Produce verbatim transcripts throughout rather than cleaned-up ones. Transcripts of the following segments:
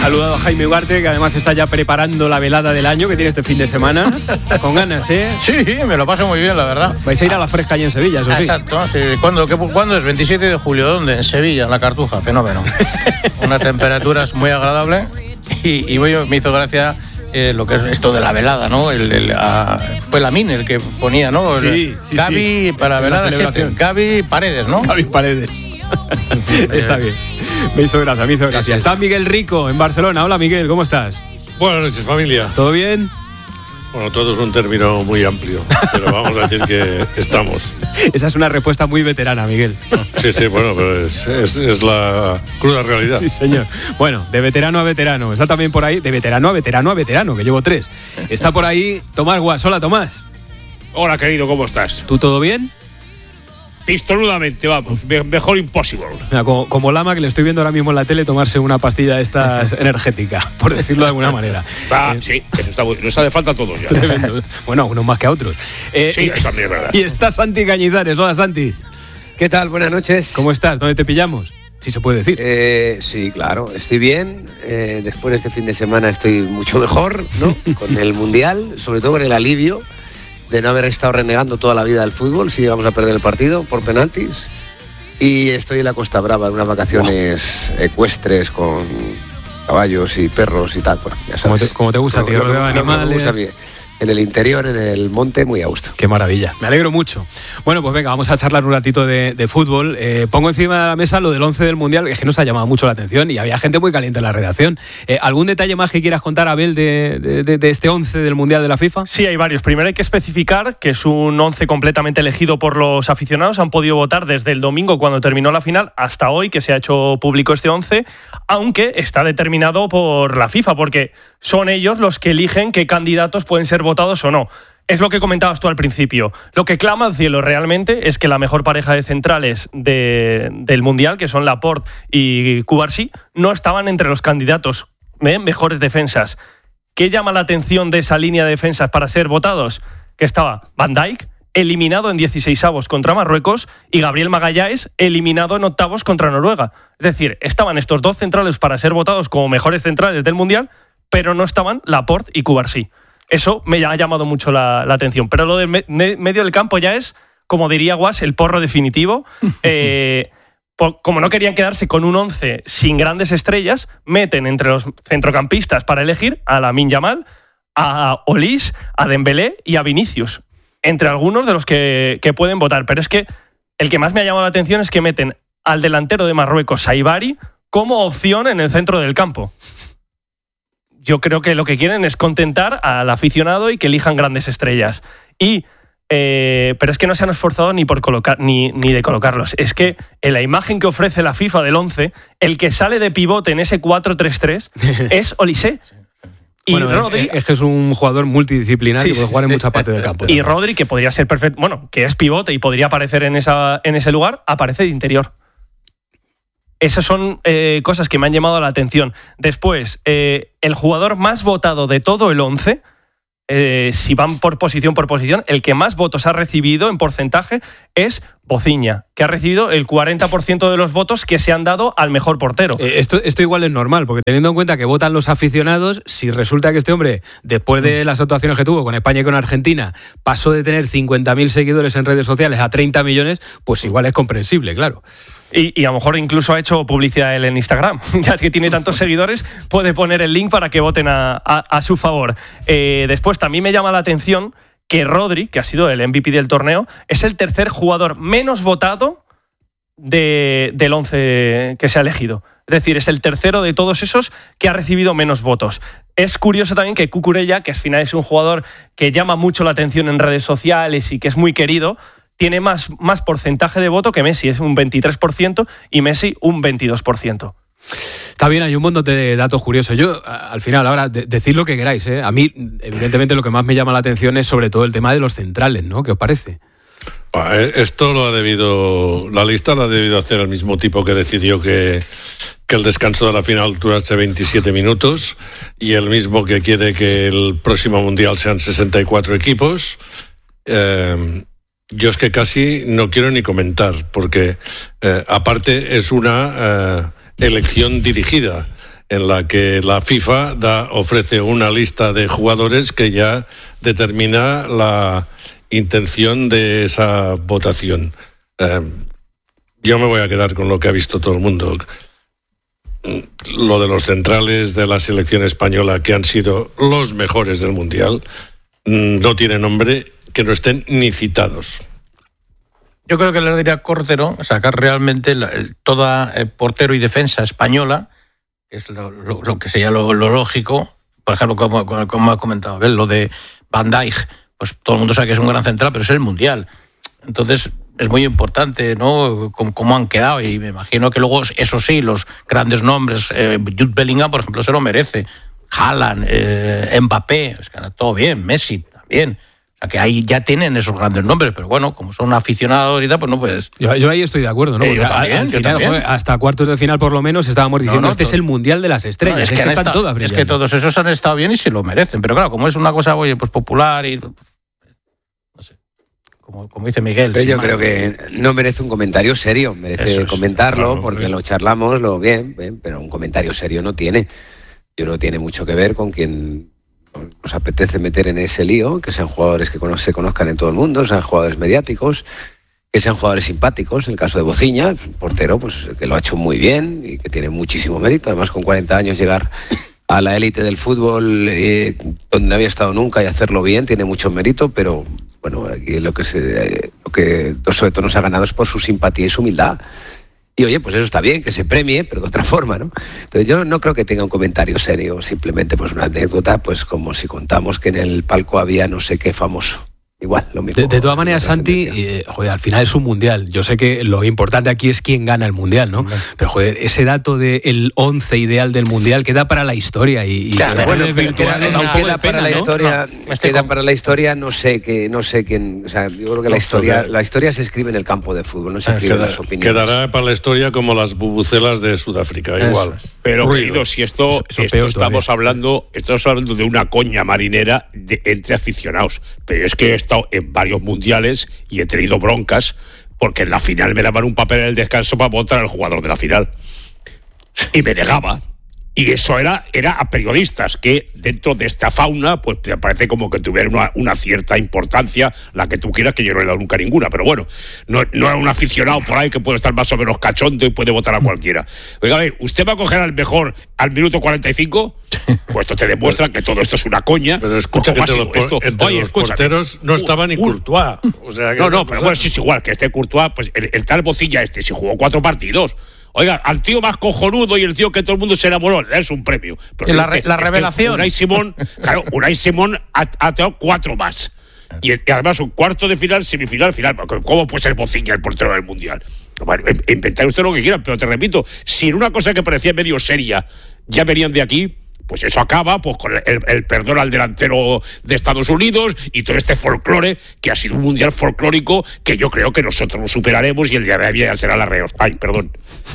saludado a Jaime Ugarte, que además está ya preparando la velada del año que tiene este fin de semana. Con ganas, ¿eh? Sí, me lo paso muy bien, la verdad. Vais a ir a la Fresca allí en Sevilla, eso sí. Exacto. Sí. ¿Cuándo, qué, ¿Cuándo es? veintisiete de julio. ¿Dónde? En Sevilla, en la Cartuja. Fenómeno. Una temperatura muy agradable. Y, y voy, me hizo gracia eh, lo que es esto de la velada, ¿no? El, el, a, fue Lamin el que ponía, ¿no? El, sí, sí, Gaby sí. para velada siete. Gaby Paredes, ¿no? Gaby Paredes. Está bien. Me hizo gracia, me hizo gracia. Sí, sí. Está Miguel Rico en Barcelona. Hola, Miguel, ¿cómo estás? Buenas noches, familia. ¿Todo bien? Bueno, todo es un término muy amplio, pero vamos a decir que estamos. Esa es una respuesta muy veterana, Miguel. Sí, sí, bueno, pero es, es, es la cruda realidad. Sí, señor. Bueno, de veterano a veterano. Está también por ahí, de veterano a veterano a veterano, que llevo tres. Está por ahí Tomás Guas. Hola, Tomás. Hola, querido, ¿cómo estás? ¿Tú todo bien? Pistoludamente, vamos, mejor imposible. Mira, como, como Lama, que le estoy viendo ahora mismo en la tele tomarse una pastilla de estas energética, por decirlo de alguna manera. Ah, eh, sí, eso está, nos hace falta a todos ya. Tremendo. Bueno, unos más que a otros. Eh, sí, eso también es verdad. Y está Santi Cañizares. Hola, Santi. ¿Qué tal? Buenas noches. ¿Cómo estás? ¿Dónde te pillamos? Si se puede decir. Eh, sí, claro, estoy bien. Eh, después de este fin de semana estoy mucho mejor, ¿no? Con el Mundial, sobre todo con el alivio de no haber estado renegando toda la vida del fútbol si llegamos a perder el partido por penaltis. Y estoy en la Costa Brava, en unas vacaciones oh. ecuestres con caballos y perros y tal. Bueno, ya sabes. Como te, como te gusta, tío, rodeo de animales. Me gusta bien. En el interior, en el monte, muy a gusto. Qué maravilla, me alegro mucho. Bueno, pues venga, vamos a charlar un ratito de, de fútbol. Eh, pongo encima de la mesa lo del once del Mundial, es que nos ha llamado mucho la atención y había gente muy caliente en la redacción. Eh, ¿Algún detalle más que quieras contar, Abel, de, de, de, de este once del Mundial de la FIFA? Sí, hay varios. Primero hay que especificar que es un once completamente elegido por los aficionados. Han podido votar desde el domingo, cuando terminó la final, hasta hoy, que se ha hecho público este once, aunque está determinado por la FIFA, porque son ellos los que eligen qué candidatos pueden ser votados o no. Es lo que comentabas tú al principio. Lo que clama al cielo realmente es que la mejor pareja de centrales de, del Mundial, que son Laporte y Cubarsí, no estaban entre los candidatos ¿eh? mejores defensas. ¿Qué llama la atención de esa línea de defensas para ser votados? Que estaba Van Dijk, eliminado en dieciseisavos contra Marruecos, y Gabriel Magalhães, eliminado en octavos contra Noruega. Es decir, estaban estos dos centrales para ser votados como mejores centrales del Mundial, pero no estaban Laporte y Cubarsí. Eso me ha llamado mucho la, la atención. Pero lo del me, medio del campo ya es, como diría Guas, el porro definitivo. Eh, por, como no querían quedarse con un once sin grandes estrellas, meten entre los centrocampistas para elegir a Lamine Yamal, a Olise, a Dembélé y a Vinicius, entre algunos de los que, que pueden votar. Pero es que el que más me ha llamado la atención es que meten al delantero de Marruecos, Saibari, como opción en el centro del campo. Yo creo que lo que quieren es contentar al aficionado y que elijan grandes estrellas. Y, eh, pero es que no se han esforzado ni por colocar ni, ni de colocarlos. Es que en la imagen que ofrece la FIFA del once, el que sale de pivote en ese cuatro tres tres es Olise. Y bueno, Rodri, es que es un jugador multidisciplinario, sí, que puede jugar en mucha parte del campo. Y Rodri, que podría ser perfecto, bueno, que es pivote y podría aparecer en, esa, en ese lugar, aparece de interior. Esas son eh, cosas que me han llamado la atención. Después, eh, el jugador más votado de todo el once, eh, si van por posición por posición, el que más votos ha recibido en porcentaje es Boziña, que ha recibido el cuarenta por ciento de los votos que se han dado al mejor portero. Eh, esto, esto igual es normal, porque teniendo en cuenta que votan los aficionados, si resulta que este hombre, después de las actuaciones que tuvo con España y con Argentina, pasó de tener cincuenta mil seguidores en redes sociales a treinta millones, pues igual es comprensible, claro. Y, y a lo mejor incluso ha hecho publicidad él en Instagram. Ya que tiene tantos seguidores, puede poner el link para que voten a, a, a su favor. Eh, después también me llama la atención que Rodri, que ha sido el M V P del torneo, es el tercer jugador menos votado de, del once que se ha elegido. Es decir, es el tercero de todos esos que ha recibido menos votos. Es curioso también que Cucurella, que al final es un jugador que llama mucho la atención en redes sociales y que es muy querido, tiene más, más porcentaje de voto que Messi, es un veintitrés por ciento, y Messi un veintidós por ciento. Está bien, hay un montón de datos curiosos. Yo, al final, ahora, de, decid lo que queráis, ¿eh? A mí, evidentemente, lo que más me llama la atención es sobre todo el tema de los centrales, ¿no? ¿Qué os parece? Esto lo ha debido, la lista la ha debido hacer el mismo tipo que decidió que, que el descanso de la final durase veintisiete minutos, y el mismo que quiere que el próximo Mundial sean sesenta y cuatro equipos. Eh, yo es que casi no quiero ni comentar, porque eh, aparte es una... Eh, elección dirigida. en la que la FIFA da, ofrece una lista de jugadores que ya determina la intención de esa votación. Eh, yo me voy a quedar con lo que ha visto todo el mundo. Lo de los centrales de la selección española, que han sido los mejores del Mundial, no tiene nombre que no estén ni citados. Yo creo que le diría a Cordero sacar realmente la, el, toda el portero y defensa española, que es lo, lo, lo que sería lo, lo lógico. Por ejemplo, como, como ha comentado Abel, lo de Van Dijk, pues todo el mundo sabe que es un gran central, pero es el Mundial. Entonces es muy importante, ¿no?, cómo, cómo han quedado, y me imagino que luego, eso sí, los grandes nombres, eh, Jude Bellingham, por ejemplo, se lo merece, Haaland, eh, Mbappé, es que todo bien, Messi también. O sea, que ahí ya tienen esos grandes nombres, pero bueno, como son aficionados y tal, pues no puedes. Yo, yo ahí estoy de acuerdo, ¿no? Eh, yo Porque también, al yo final, también. joder, hasta cuartos de final por lo menos estábamos diciendo, No, no, este todo. es el Mundial de las Estrellas, No, es, que, han están estado- todas es brillando. que todos esos han estado bien y se lo merecen, pero claro, como es una cosa, oye, pues popular y... No sé, como, como dice Miguel. Pero sin yo más. creo que no merece un comentario serio, merece Eso es, comentarlo claro, porque bien. lo charlamos, lo bien, bien, pero un comentario serio no tiene. Yo no tiene mucho que ver con quien nos apetece meter en ese lío, que sean jugadores que cono- se conozcan en todo el mundo, sean jugadores mediáticos, que sean jugadores simpáticos. En el caso de Bociña, un portero pues que lo ha hecho muy bien y que tiene muchísimo mérito. Además, con cuarenta años llegar a la élite del fútbol, eh, donde no había estado nunca, y hacerlo bien, tiene mucho mérito, pero bueno, aquí lo que, se, eh, lo que sobre todo nos ha ganado es por su simpatía y su humildad. Y oye, pues eso está bien, que se premie, pero de otra forma, ¿no? Entonces yo no creo que tenga un comentario serio, simplemente pues una anécdota, pues como si contamos que en el palco había no sé qué famoso. Igual, lo mismo. De, de todas maneras, Santi, trascendencia. eh, joder, al final es un mundial. Yo sé que lo importante aquí es quién gana el mundial, ¿no? Pero, joder, ese dato del once ideal del mundial queda para la historia y, y Claro, este bueno, desvirtuarlo pero da un queda- poco queda de pena, para la ¿no? historia, No, estoy queda con- para la historia, no sé que, no sé quién, o sea, yo creo que la No, historia, porque- la historia se escribe en el campo de fútbol, no se Ah, escribe en queda- las opiniones. Quedará para la historia como las bubucelas de Sudáfrica, Eso igual. es. Pero, Ruido. querido, si esto, Eso- eso esto peor estamos todavía. hablando, estamos hablando de una coña marinera de, entre aficionados. Pero es que he estado en varios mundiales y he tenido broncas porque en la final me daban un papel en el descanso para votar al jugador de la final. Y me negaba. Y eso era, era a periodistas que dentro de esta fauna, pues te parece como que tuvieran una, una cierta importancia, la que tú quieras, que yo no le he dado nunca ninguna, pero bueno, no, no era un aficionado por ahí que puede estar más o menos cachondo y puede votar a cualquiera. Oiga, a ver, ¿usted va a coger al mejor al minuto cuarenta y cinco? Pues esto te demuestra que todo esto es una coña. Pero escucha que ¿Cómo entre ha los, sido por- esto? entre Oye, los escúchame. porteros no estaba ni Un- Courtois. O sea, que No, no, ¿qué pero pasa? bueno, sí es igual, que este Courtois, pues el, el tal Bocilla este, si jugó cuatro partidos. Oiga, al tío más cojonudo y el tío que todo el mundo se enamoró, le das un premio. Pero Y la este- re- la este revelación. Unai Simón, claro, Unai Simón ha, ha tenido cuatro más. Y, y además un cuarto de final, semifinal, final. ¿Cómo puede ser Bociña el portero del Mundial? Bueno, inventar usted lo que quieran, pero te repito, si en una cosa que parecía medio seria ya venían de aquí, pues eso acaba pues con el, el perdón al delantero de Estados Unidos y todo este folclore que ha sido un mundial folclórico que yo creo que nosotros lo superaremos y el de Arabia ya será la reos. Ay, perdón.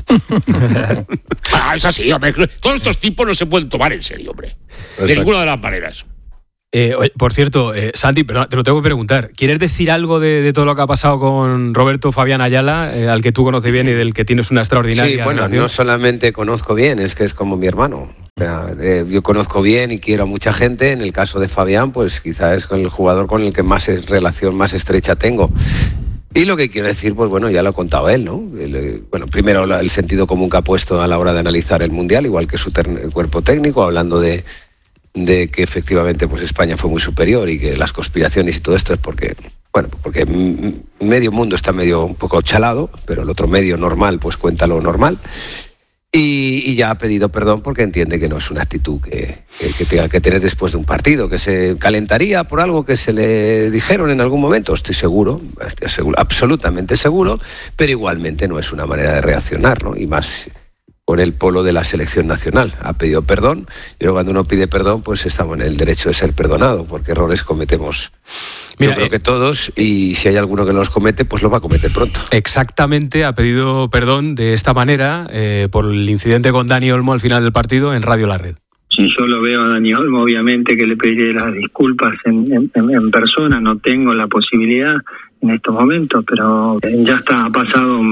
Ah, es así, hombre. Todos estos tipos no se pueden tomar en serio, hombre. De Exacto. ninguna de las maneras. Eh, oye, por cierto, eh, Santi, perdón, te lo tengo que preguntar. ¿Quieres decir algo de, de todo lo que ha pasado con Roberto Fabián Ayala, eh, al que tú conoces bien y del que tienes una extraordinaria Sí, bueno, relación? no solamente conozco bien, es que es como mi hermano. O sea, eh, yo conozco bien y quiero a mucha gente. En el caso de Fabián, pues quizás es con el jugador con el que más es, relación más estrecha tengo. Y lo que quiero decir, pues bueno, ya lo ha contado él, ¿no? El, eh, bueno, primero la- el sentido común que ha puesto a la hora de analizar el Mundial, igual que su ter- cuerpo técnico, hablando de, de que efectivamente pues España fue muy superior y que las conspiraciones y todo esto es porque, bueno, porque mm, medio mundo está medio un poco chalado, pero el otro medio normal pues cuenta lo normal. Y, y ya ha pedido perdón porque entiende que no es una actitud que, que, que tenga que tener después de un partido, que se calentaría por algo que se le dijeron en algún momento, estoy seguro, estoy seguro, absolutamente seguro, pero igualmente no es una manera de reaccionar, ¿no? Y más con el polo de la selección nacional. Ha pedido perdón, pero cuando uno pide perdón, pues estamos en el derecho de ser perdonado, porque errores cometemos Mira, yo creo eh, que todos, y si hay alguno que los comete, pues los va a cometer pronto. Exactamente, ha pedido perdón de esta manera eh, por el incidente con Dani Olmo al final del partido en Radio La Red. Si yo lo veo a Dani Olmo, obviamente que le pediré las disculpas en, en, en persona, no tengo la posibilidad en estos momentos, pero ya está, ha pasado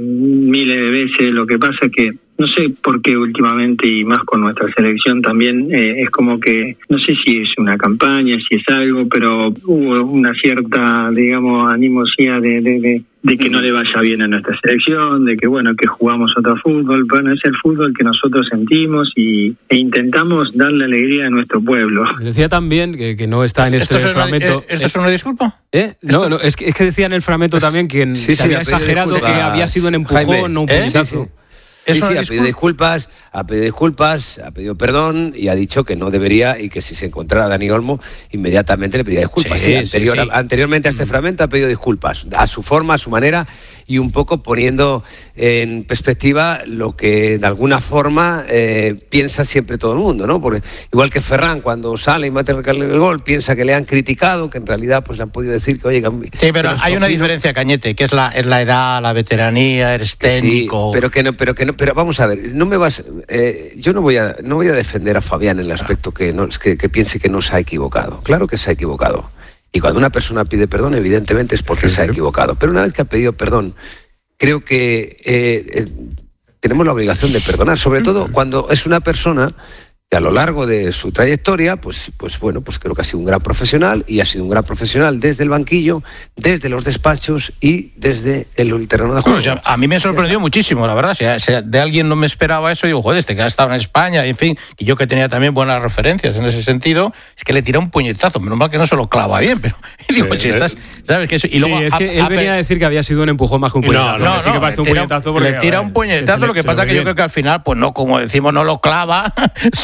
miles de veces. Lo que pasa es que no sé por qué últimamente, y más con nuestra selección también, eh, es como que, no sé si es una campaña, si es algo, pero hubo una cierta, digamos, animosidad de, de, de, de que no le vaya bien a nuestra selección, de que, bueno, que jugamos otro fútbol. Bueno, es el fútbol que nosotros sentimos y, e intentamos darle alegría a nuestro pueblo. Decía también que, que no está en este ¿Esto fragmento... Una, ¿Esto es una disculpa? ¿Eh? No, no, es que, es que decía en el fragmento también que Sí, se sí, había ha pedido exagerado, disculpas, que había sido un empujón, Jaime, no un ¿eh? puñetazo. Sí, sí. Sí, ¿Es una sí, ha disculpa? pedido disculpas, ha pedido disculpas, ha pedido perdón y ha dicho que no debería y que si se encontrara a Dani Olmo inmediatamente le pediría disculpas. Sí, Sí, anterior, sí, sí. Anteriormente a este fragmento ha pedido disculpas, a su forma, a su manera y un poco poniendo en perspectiva lo que de alguna forma eh, piensa siempre todo el mundo, ¿no? Porque igual que Ferran cuando sale y mete el gol piensa que le han criticado, que en realidad pues le han podido decir que oye... Que, Sí, pero que hay una Sofino, diferencia, Cañete, que es la, es la edad, la veteranía, eres técnico... Sí, pero que no, pero que no, pero vamos a ver, no me vas, eh, yo no voy a, no voy a defender a Fabián en el aspecto que, no, que, que piense que no se ha equivocado. Claro que se ha equivocado. Y cuando una persona pide perdón, evidentemente es porque Sí, se ha sí. equivocado. Pero una vez que ha pedido perdón, creo que eh, eh, tenemos la obligación de perdonar, sobre todo cuando es una persona que a lo largo de su trayectoria, pues, pues bueno, pues creo que ha sido un gran profesional y ha sido un gran profesional desde el banquillo, desde los despachos y desde el terreno de juego. Bueno, o sea, a mí me sorprendió muchísimo, la verdad. Si, si de alguien no me esperaba eso, digo, joder, este que ha estado en España, y en fin, y yo que tenía también buenas referencias en ese sentido, es que le tira un puñetazo. Menos mal que no se lo clava bien, pero digo, Sí, si eh. estás, ¿sabes? Que eso, y luego sí, es ha- que él ha- venía a decir que había sido un empujón más que un No, puñetazo. no, que sí que parece un le tira, puñetazo porque, le tira un puñetazo, se lo que le- pasa se que le yo ve creo que al final, pues no, como decimos, no lo clava,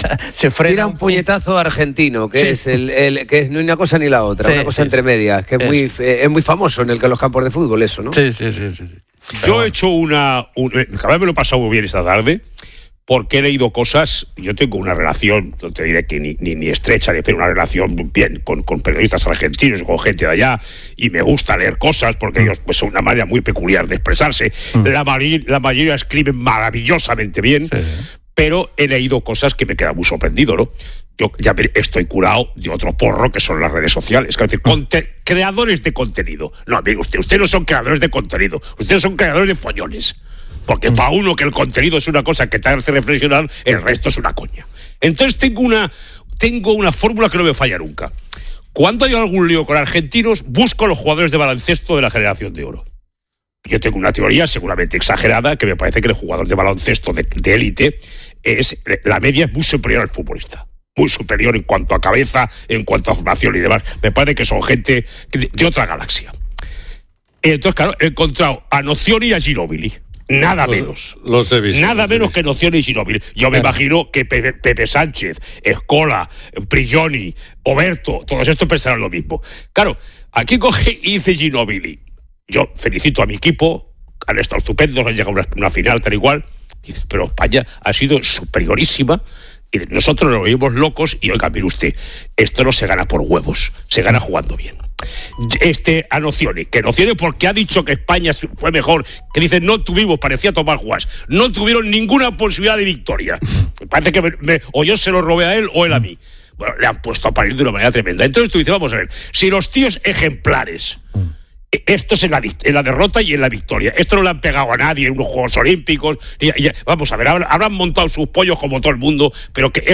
se frena. Tira un puñetazo argentino, que Sí. es el, el que es ni una cosa ni la otra, Sí, una cosa sí, entre sí. medias, que es Eso. muy eh, es muy famoso en el que los campos de fútbol eso, ¿no? Sí, sí, sí, sí. sí. Yo he hecho una... Un, eh, cada vez me lo he pasado muy bien esta tarde porque he leído cosas. Yo tengo una relación, no te diré que ni, ni, ni estrecha, ni, pero una relación bien con, con periodistas argentinos, con gente de allá, y me gusta leer cosas porque ellos pues son una manera muy peculiar de expresarse. La, mari- la mayoría escriben maravillosamente bien, pero he leído cosas que me quedan muy sorprendido, ¿no? Yo ya me- estoy curado de otro porro que son las redes sociales, es decir, conte- creadores de contenido. No, mire usted, ustedes no son creadores de contenido, ustedes son creadores de follones. Porque para uno que el contenido es una cosa que te hace reflexionar, el resto es una coña. Entonces tengo una, tengo una fórmula que no me falla nunca. Cuando hay algún lío con argentinos, busco a los jugadores de baloncesto de la generación de oro. Yo tengo una teoría seguramente exagerada, que me parece que el jugador de baloncesto de, de élite es, la media es muy superior al futbolista. Muy superior en cuanto a cabeza, en cuanto a formación y demás. Me parece que son gente de, de otra galaxia. Entonces, claro, he encontrado a Nocioni y a Ginóbili. Nada menos. Los he visto. Nada los he menos visto. que Nocioni y Ginóbili. Yo me imagino que Pepe, Pepe Sánchez, Escola, Prigioni, Oberto, todos estos pensarán lo mismo. Claro, aquí coge y dice Ginóbili. Yo felicito a mi equipo, han estado estupendos, han llegado a una, una final tal igual. Dice, pero España ha sido superiorísima. Y nosotros nos oímos locos y, oiga, mire usted, esto no se gana por huevos, se gana jugando bien. Este, a Nocioni, que Nocioni porque ha dicho que España fue mejor, que dice no tuvimos, parecía tomar jugas, no tuvieron ninguna posibilidad de victoria. Me parece que me, me, o yo se lo robé a él o él a mí. Bueno, le han puesto a parir de una manera tremenda. Entonces tú dices, vamos a ver, si los tíos ejemplares, esto es en la, en la derrota y en la victoria. Esto no le han pegado a nadie en unos Juegos Olímpicos. Ni, y, vamos a ver, habrán, habrán montado sus pollos como todo el mundo, pero que